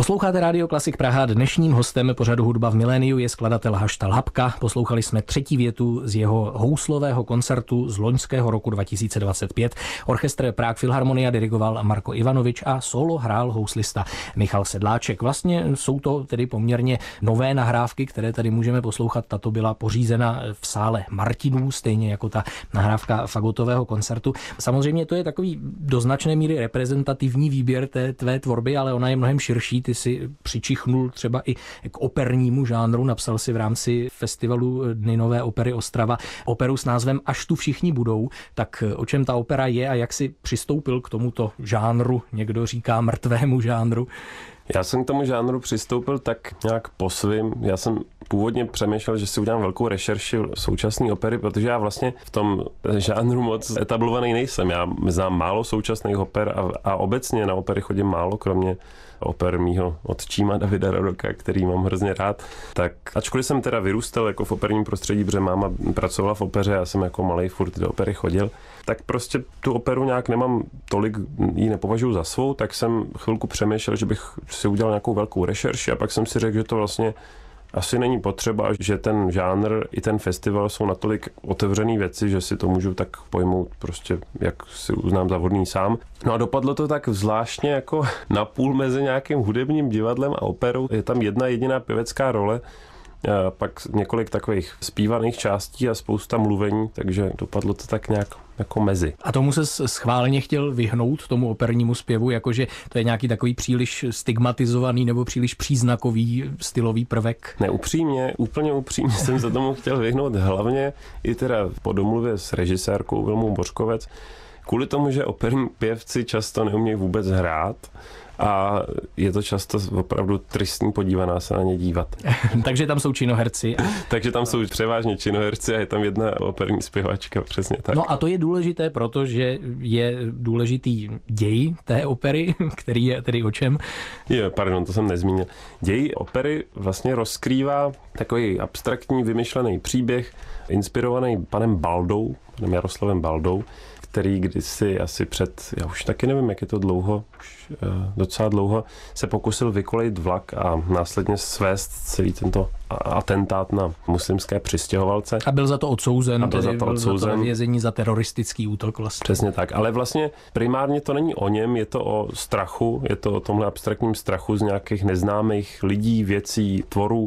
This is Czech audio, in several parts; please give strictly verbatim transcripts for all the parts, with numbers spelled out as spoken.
Posloucháte Rádio Klasik Praha. Dnešním hostem pořadu Hudba v miléniu je skladatel Haštal Hapka. Poslouchali jsme třetí větu z jeho houslového koncertu z loňského roku dva tisíce dvacet pět. Orchestr Prague Philharmonia dirigoval Marko Ivanovič a solo hrál houslista Michal Sedláček. Vlastně jsou to tedy poměrně nové nahrávky, které tady můžeme poslouchat. Tato byla pořízena v sále Martinů, stejně jako ta nahrávka fagotového koncertu. Samozřejmě to je takový do značné míry reprezentativní výběr té tvé tvorby, ale ona je mnohem širší. Ty si přičichnul třeba i k opernímu žánru, napsal si v rámci festivalu Dny nové opery Ostrava operu s názvem Až tu všichni budou. Tak o čem ta opera je a jak si přistoupil k tomuto žánru, někdo říká mrtvému žánru? Já jsem k tomu žánru přistoupil tak nějak po svým. Já jsem původně přemýšlel, že si udělám velkou rešerši současné opery, protože já vlastně v tom žánru moc etablovaný nejsem. Já znám málo současných oper a, a obecně na opery chodím málo, kromě oper mýho otčíma Davida Radoka, který mám hrozně rád. Tak ačkoliv jsem teda vyrůstal jako v operním prostředí, protože máma pracovala v opeře, já jsem jako malej furt do opery chodil, tak prostě tu operu nějak nemám tolik, ji nepovažuji za svou, tak jsem chvilku přemýšlel, že bych si udělal nějakou velkou rešerši a pak jsem si řekl, že to vlastně asi není potřeba, že ten žánr i ten festival jsou natolik otevřený věci, že si to můžu tak pojmout prostě, jak si uznám za vhodný sám. No a dopadlo to tak zvláštně jako napůl mezi nějakým hudebním divadlem a operou. Je tam jedna jediná pěvecká role, a pak několik takových zpívaných částí a spousta mluvení, takže dopadlo to tak nějak jako mezi. A tomu se schválně chtěl vyhnout, tomu opernímu zpěvu, jakože to je nějaký takový příliš stigmatizovaný nebo příliš příznakový stylový prvek? Ne, upřímně, úplně upřímně jsem se tomu chtěl vyhnout, hlavně i teda po domluvě s režisérkou Vilmou Bořkovec, kvůli tomu, že operní pěvci často neumějí vůbec hrát a je to často opravdu tristní podívaná se na ně dívat. Takže tam jsou činoherci. Takže tam jsou převážně činoherci a je tam jedna operní zpěvačka, přesně tak. No a to je důležité, protože je důležitý děj té opery, který je tedy o čem? Je, pardon, to jsem nezmínil. Děj opery vlastně rozkrývá takový abstraktní vymyšlený příběh, inspirovaný panem Baldou, panem Jaroslavem Baldou, který kdysi asi před, já už taky nevím, jak je to dlouho, už docela dlouho, se pokusil vykolejit vlak a následně svést celý tento atentát na muslimské přistěhovalce. A byl za to odsouzen, a byl tedy za to byl odsouzen. Za to vězení za teroristický útok vlastně. Přesně tak, ale vlastně primárně to není o něm, je to o strachu, je to o tomhle abstraktním strachu z nějakých neznámých lidí, věcí, tvorů.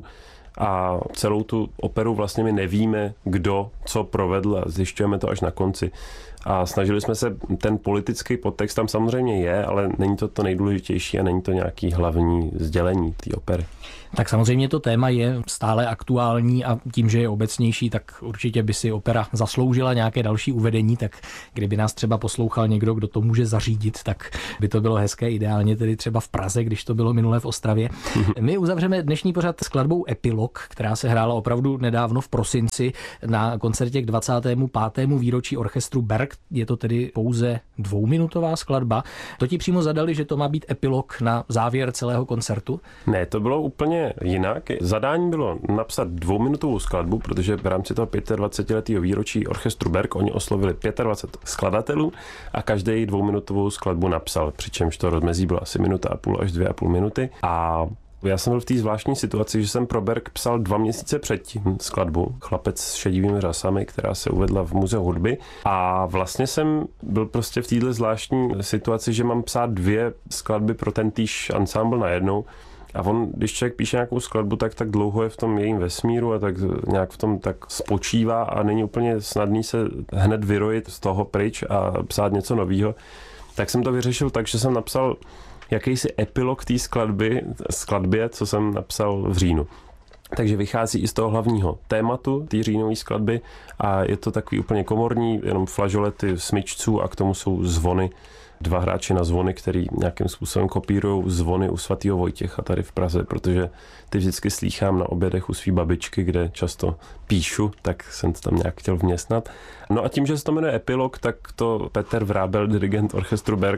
A celou tu operu vlastně my nevíme, kdo co provedl a zjišťujeme to až na konci. A snažili jsme se, ten politický podtext tam samozřejmě je, ale není to to nejdůležitější a není to nějaký hlavní sdělení té opery. Tak samozřejmě to téma je stále aktuální a tím, že je obecnější, tak určitě by si opera zasloužila nějaké další uvedení, tak kdyby nás třeba poslouchal někdo, kdo to může zařídit, tak by to bylo hezké, ideálně tedy třeba v Praze, když to bylo minule v Ostravě. My uzavřeme dnešní pořad skladbou Epilog, která se hrála opravdu nedávno v prosinci na koncertě k dvacátému pátému výročí orchestru Berg. Je to tedy pouze dvouminutová skladba. To ti přímo zadali, že to má být epilog na závěr celého koncertu? Ne, to bylo úplně jinak. Zadání bylo napsat dvouminutovou skladbu, protože v rámci toho dvacátého pátého výročí orchestru Berg oni oslovili dvacet pět skladatelů a každý dvouminutovou skladbu napsal, přičemž to rozmezí bylo asi minuta a půl až dvě a půl minuty. A já jsem byl v té zvláštní situaci, že jsem pro Berg psal dva měsíce předtím skladbu Chlapec s šedivými řasami, která se uvedla v Muzeu hudby. A vlastně jsem byl prostě v této zvláštní situaci, že mám psát dvě skladby pro ten týž ansámbl najednou. A on, když člověk píše nějakou skladbu, tak tak dlouho je v tom jejím vesmíru a tak nějak v tom tak spočívá a není úplně snadný se hned vyrojit z toho pryč a psát něco nového. Tak jsem to vyřešil tak, že jsem napsal jakýsi epilog té skladby, skladbě, co jsem napsal v říjnu. Takže vychází i z toho hlavního tématu té říjnové skladby a je to takový úplně komorní, jenom flažolety smyčců a k tomu jsou zvony. Dva hráči na zvony, který nějakým způsobem kopírují zvony u svatého Vojtěcha tady v Praze, protože ty vždycky slýchám na obědech u svý babičky, kde často píšu, tak jsem to tam nějak chtěl vměstnat. No a tím, že se to jmenuje Epilog, tak to Petr Vrábel, dirigent orchestru Berg,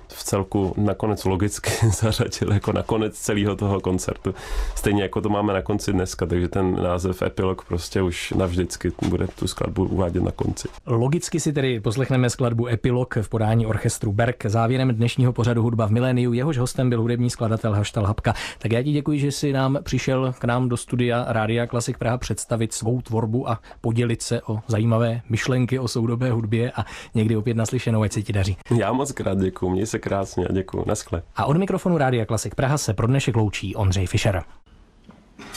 v celku nakonec logicky zařadil jako nakonec celého toho koncertu. Stejně jako to máme na konci dneska, takže ten název Epilog prostě už navždycky bude tu skladbu uvádět na konci. Logicky si tedy poslechneme skladbu Epilog v podání orchestru Berg. Závěrem dnešního pořadu Hudba v miléniu, jehož hostem byl hudební skladatel Haštal Hapka. Tak já ti děkuji, že jsi nám přišel k nám do studia Rádia Klasik Praha představit svou tvorbu a podělit se o zajímavé myšlenky o soudobé hudbě a někdy opět naslyšenou, ať se ti daří. Já moc krát děkuji, měj se krásně a děkuji. Naschle. A od mikrofonu Rádia Klasik Praha se pro dnešek loučí Ondřej Fischer.